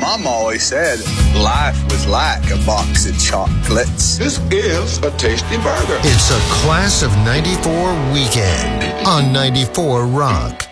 Mom always said life was like a box of chocolates. This is a tasty burger. It's a Class of 94 weekend on 94 Rock.